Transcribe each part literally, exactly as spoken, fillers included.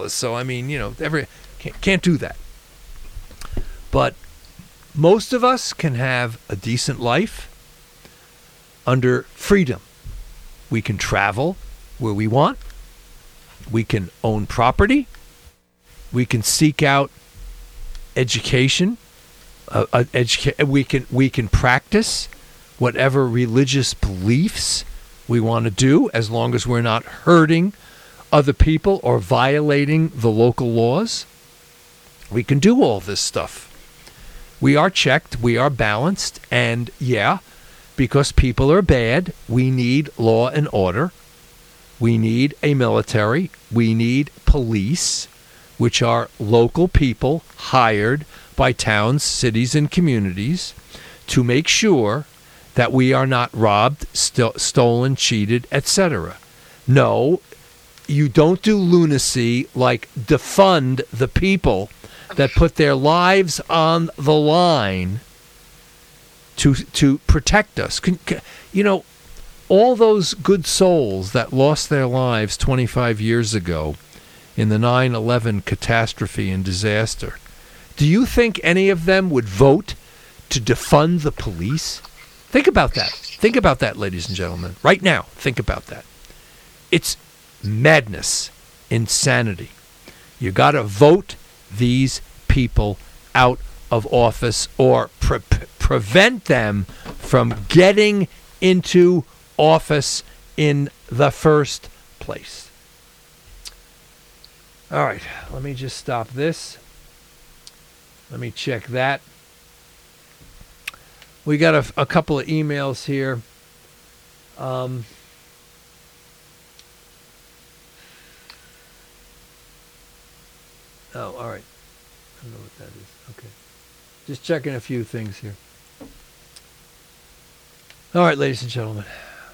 fellas. So, I mean, you know, every can't, can't do that. But most of us can have a decent life under freedom. We can travel where we want. We can own property. We can seek out education. Uh, uh, educa- we can we can practice whatever religious beliefs we want to do, as long as we're not hurting other people or violating the local laws. We can do all this stuff. We are checked. We are balanced. And yeah, because people are bad, we need law and order. We need a military. We need police, which are local people hired by towns, cities, and communities to make sure that we are not robbed, st- stolen, cheated, et cetera. No, you don't do lunacy like defund the people that put their lives on the line to to protect us. Can, can, you know, all those good souls that lost their lives twenty-five years ago in the nine eleven catastrophe and disaster, do you think any of them would vote to defund the police? Think about that. Think about that, ladies and gentlemen. Right now, think about that. It's madness, insanity. You got to vote these people out of office or pre- prevent them from getting into office in the first place. All right, let me just stop this. Let me check that. We got a, a couple of emails here. Um, oh, all right. I don't know what that is. Okay. Just checking a few things here. All right, ladies and gentlemen.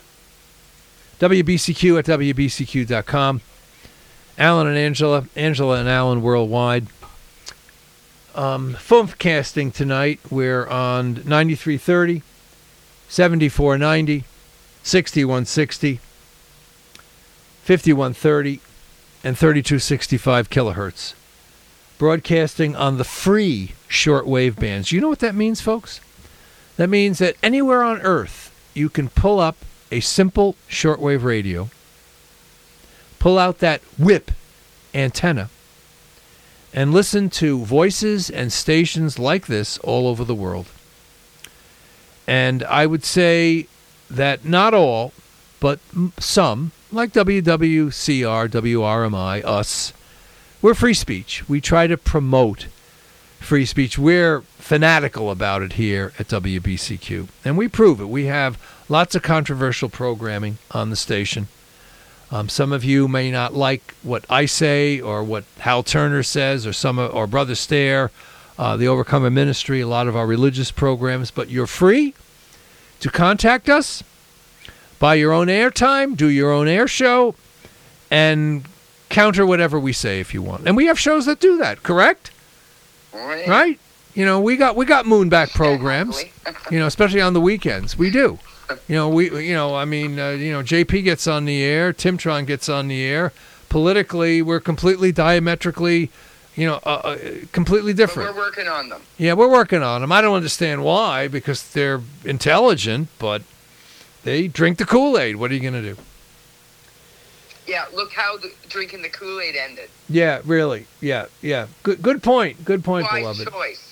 W B C Q at W B C Q dot com. Alan and Angela. Angela and Alan worldwide. Um, Filmcasting tonight. We're on ninety-three thirty, seventy-four ninety, sixty-one sixty, fifty-one thirty, and thirty-two sixty-five kilohertz. Broadcasting on the free shortwave bands. You know what that means, folks? That means that anywhere on Earth you can pull up a simple shortwave radio, pull out that whip antenna, and listen to voices and stations like this all over the world. And I would say that not all, but some, like W W C R, W R M I, us, we're free speech. We try to promote free speech. We're fanatical about it here at W B C Q, and we prove it. We have lots of controversial programming on the station. Um, some of you may not like what I say or what Hal Turner says or some of, or Brother Stair, uh, the Overcomer Ministry, a lot of our religious programs, but you're free to contact us, buy your own airtime, do your own air show, and counter whatever we say if you want. And we have shows that do that, correct? Right. Right? You know, we got we got moonback programs, you know, especially on the weekends. We do. You know, we, you know, I mean, uh, you know, J P gets on the air, Timtron gets on the air. Politically, we're completely diametrically, you know, uh, uh, completely different. But we're working on them. Yeah, we're working on them. I don't understand why, because they're intelligent, but they drink the Kool-Aid. What are you going to do? Yeah, look how the, drinking the Kool-Aid ended. Yeah, really. Yeah, yeah. Good, good point. Good point, Wise beloved. choice.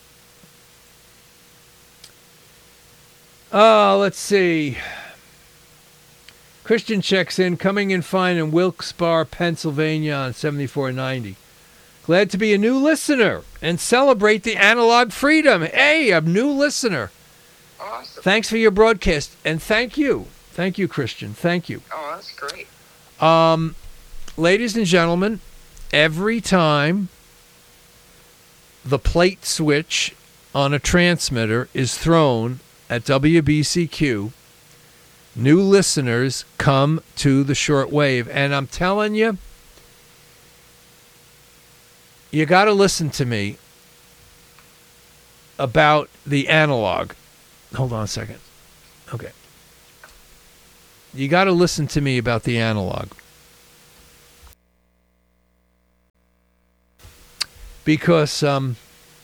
Oh, let's see. Christian checks in, coming in fine in Wilkes-Barre, Pennsylvania on seventy-four ninety. Glad to be a new listener and celebrate the analog freedom. Hey, a new listener. Awesome. Thanks for your broadcast, and thank you. Thank you, Christian. Thank you. Oh, that's great. Um, ladies and gentlemen, every time the plate switch on a transmitter is thrown at W B C Q, new listeners come to the shortwave. And I'm telling you, you got to listen to me about the analog. Hold on a second. Okay. You got to listen to me about the analog. because um,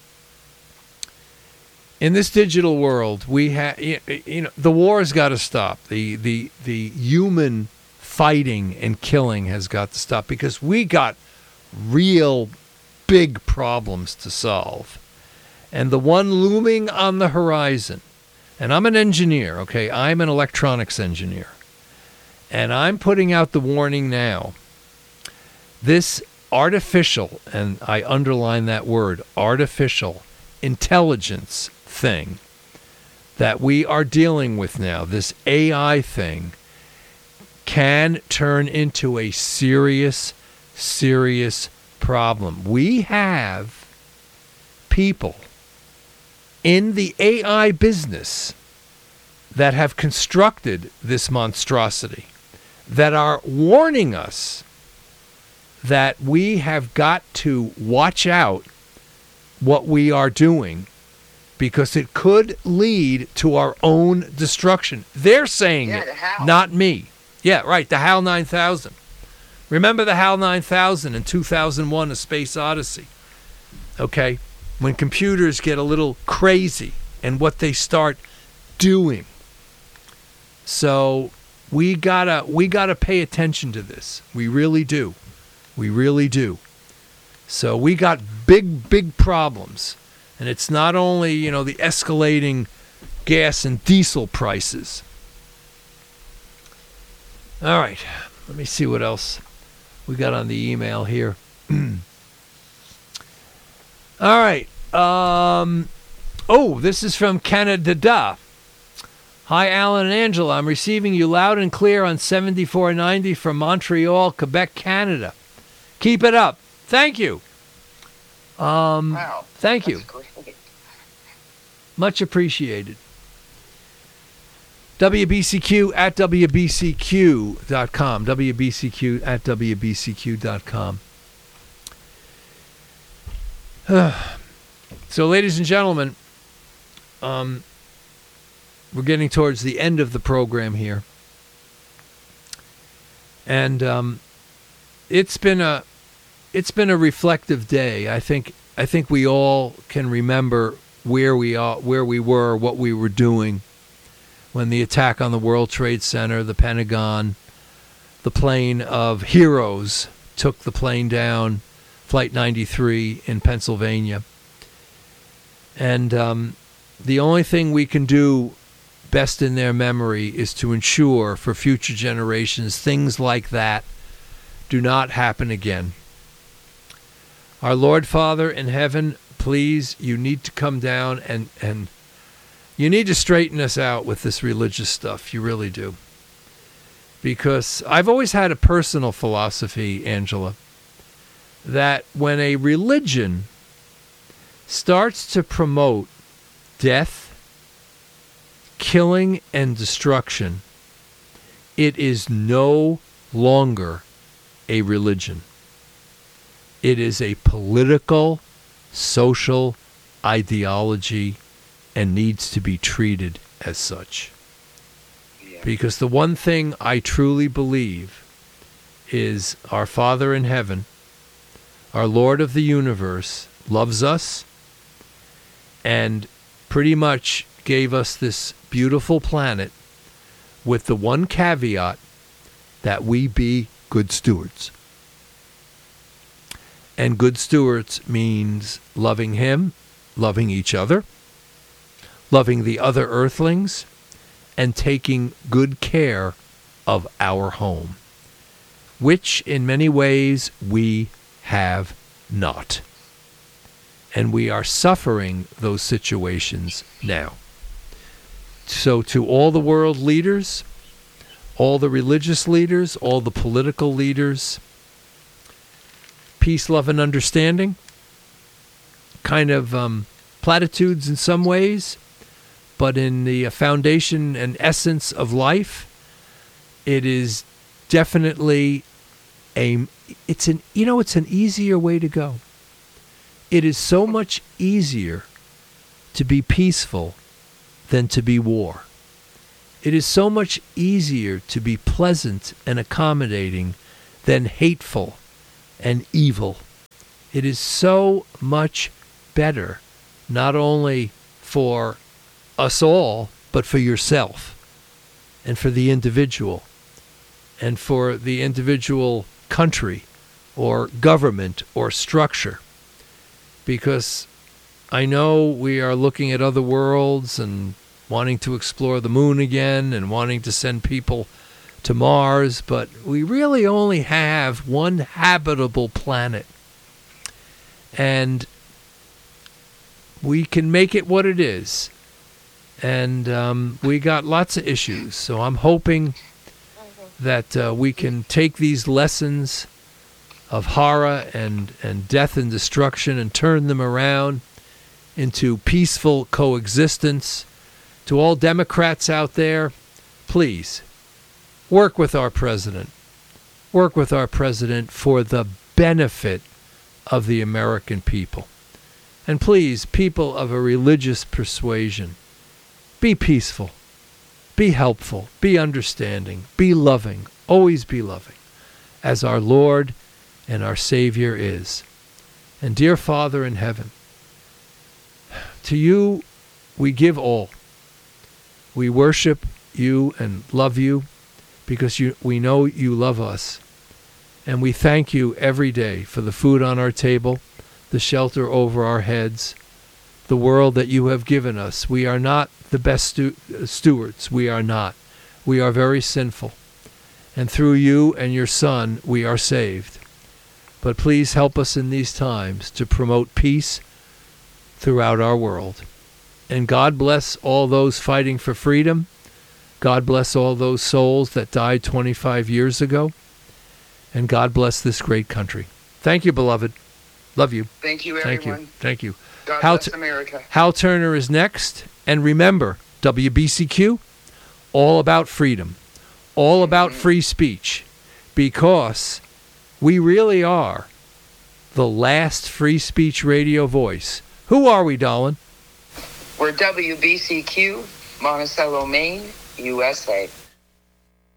in this digital world, we have you know the war's got to stop. The the the human fighting and killing has got to stop because we got real big problems to solve. And the one looming on the horizon, and I'm an engineer, okay? I'm an electronics engineer. And I'm putting out the warning now. This artificial, and I underline that word, artificial intelligence thing that we are dealing with now, this A I thing, can turn into a serious, serious problem. We have people in the A I business that have constructed this monstrosity, that are warning us that we have got to watch out what we are doing because it could lead to our own destruction. They're saying Yeah, it, the HAL. not me. Yeah, right, the HAL nine thousand. Remember the HAL nine thousand in two thousand one, A Space Odyssey? Okay? When computers get a little crazy and what they start doing. So we gotta we gotta pay attention to this. We really do. We really do. So we got big, big problems. And it's not only, you know, the escalating gas and diesel prices. All right. Let me see what else we got on the email here. All right. Um, oh, this is from Canada. Hi, Alan and Angela. I'm receiving you loud and clear on seventy-four ninety from Montreal, Quebec, Canada. Keep it up. Thank you. Um, Wow. Thank you. That's great. Much appreciated. W B C Q at W B C Q dot com. W B C Q at W B C Q dot com. So, ladies and gentlemen, um, we're getting towards the end of the program here. And um, it's been a it's been a reflective day. I think I think we all can remember where we are, where we were, what we were doing when the attack on the World Trade Center, the Pentagon, the plane of heroes took the plane down, Flight ninety-three in Pennsylvania. And um, the only thing we can do best in their memory is to ensure for future generations things like that do not happen again. Our Lord Father in heaven, please, you need to come down and, and you need to straighten us out with this religious stuff. You really do. Because I've always had a personal philosophy, Angela, that when a religion starts to promote death, killing, and destruction, it is no longer a religion. It is a political, social ideology and needs to be treated as such. Yeah. Because the one thing I truly believe is our Father in heaven, our Lord of the universe, loves us and pretty much gave us this beautiful planet with the one caveat that we be good stewards. And good stewards means loving him, loving each other, loving the other earthlings, and taking good care of our home, which in many ways we have not. And we are suffering those situations now. So to all the world leaders, all the religious leaders, all the political leaders, peace, love, and understanding, kind of um, platitudes in some ways, but in the foundation and essence of life, it is definitely a, it's an, you know, it's an easier way to go. It is so much easier to be peaceful than to be war. It is so much easier to be pleasant and accommodating than hateful and evil It is so much better, not only for us all, but for yourself and for the individual and for the individual country or government or structure. Because I know we are looking at other worlds and wanting to explore the moon again and wanting to send people to Mars, but we really only have one habitable planet. And we can make it what it is. And um, we got lots of issues. So I'm hoping that uh, we can take these lessons of horror and, and death and destruction and turn them around into peaceful coexistence. To all Democrats out there, please, work with our president. Work with our president for the benefit of the American people. And please, people of a religious persuasion, be peaceful, be helpful, be understanding, be loving, always be loving, as our Lord and our Savior is. And dear Father in heaven, to you we give all. We worship you and love you because you, we know you love us. And we thank you every day for the food on our table, the shelter over our heads, the world that you have given us. We are not the best stu- stewards. We are not. We are very sinful. And through you and your Son, we are saved. But please help us in these times to promote peace throughout our world. And God bless all those fighting for freedom. God bless all those souls that died twenty-five years ago. And God bless this great country. Thank you, beloved. Love you. Thank you, Thank everyone. you. Thank you. God Hal bless T- America. Hal Turner is next. And remember, W B C Q, all about freedom, all about Mm-hmm. free speech, because we really are the last free speech radio voice. Who are we, Darlin? We're W B C Q, Monticello, Maine, U S A.